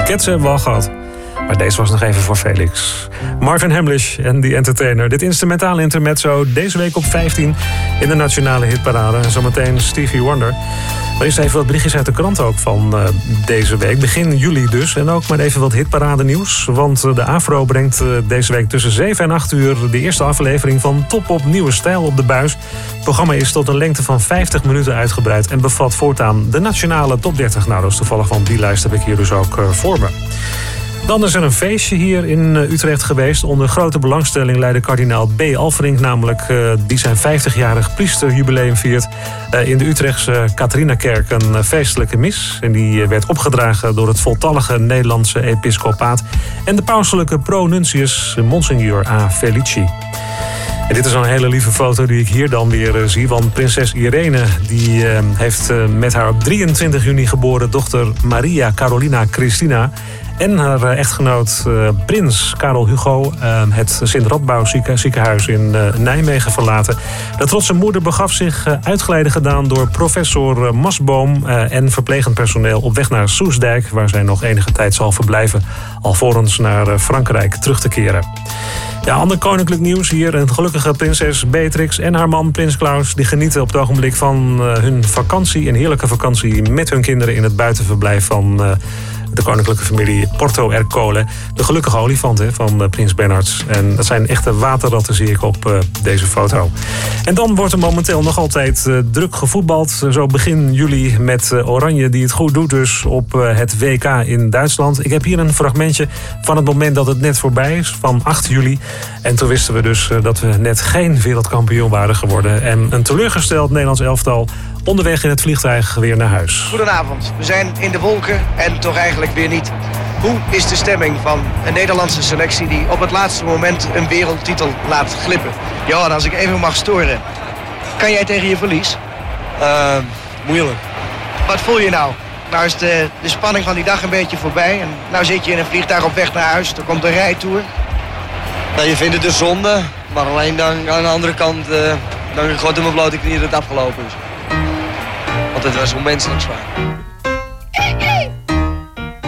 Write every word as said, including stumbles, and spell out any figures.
Cats hebben we al gehad. Maar deze was nog even voor Felix. Marvin Hamlish en The Entertainer. Dit instrumentale intermezzo deze week op vijftien in de nationale hitparade. En zometeen Stevie Wonder. Maar eerst even wat berichtjes uit de krant ook van uh, deze week. Begin juli dus. En ook maar even wat hitparade nieuws. Want uh, de AVRO brengt uh, deze week tussen zeven en acht uur... de eerste aflevering van Top op Nieuwe Stijl op de buis. Het programma is tot een lengte van vijftig minuten uitgebreid... en bevat voortaan de nationale top dertig. Nou, dat is toevallig, want die lijst heb ik hier dus ook uh, voor me. Dan is er een feestje hier in Utrecht geweest. Onder grote belangstelling leidde kardinaal B. Alverink, namelijk uh, die zijn vijftigjarig priesterjubileum viert. Uh, in de Utrechtse Catharinakerk een uh, feestelijke mis. En die uh, werd opgedragen door het voltallige Nederlandse episcopaat. En de pauselijke pronuntius Monsignor A. Felici. En dit is een hele lieve foto die ik hier dan weer uh, zie. Want prinses Irene die, uh, heeft uh, met haar op drieëntwintig juni geboren dochter Maria Carolina Christina... en haar echtgenoot uh, prins Karel Hugo uh, het Sint-Radbouw ziekenhuis in uh, Nijmegen verlaten. De trotse moeder begaf zich uh, uitgeleide gedaan door professor uh, Masboom uh, en verplegend personeel op weg naar Soesdijk, waar zij nog enige tijd zal verblijven, alvorens naar uh, Frankrijk terug te keren. Ja, ander koninklijk nieuws hier. Een gelukkige prinses Beatrix en haar man prins Klaus... die genieten op het ogenblik van uh, hun vakantie, een heerlijke vakantie met hun kinderen in het buitenverblijf van... Uh, de koninklijke familie Porto Ercole. De gelukkige olifant hè, van uh, prins Bernhard. En dat zijn echte waterratten, zie ik op uh, deze foto. En dan wordt er momenteel nog altijd uh, druk gevoetbald. Zo begin juli met uh, Oranje, die het goed doet dus op uh, het W K in Duitsland. Ik heb hier een fragmentje van het moment dat het net voorbij is, van acht juli. En toen wisten we dus uh, dat we net geen wereldkampioen waren geworden. En een teleurgesteld Nederlands elftal onderweg in het vliegtuig weer naar huis. Goedenavond, we zijn in de wolken en toch eigenlijk weer niet. Hoe is de stemming van een Nederlandse selectie die op het laatste moment een wereldtitel laat glippen? Johan, als ik even mag storen, kan jij tegen je verlies? Uh, moeilijk. Wat voel je nou? Nou is de, de spanning van die dag een beetje voorbij en nou zit je in een vliegtuig op weg naar huis, er komt een rijtour. Nou, je vindt het een zonde, maar alleen dan aan de andere kant, uh, dan God in mijn blote knieën dat het afgelopen is. Want het was onmenselijk zwaar.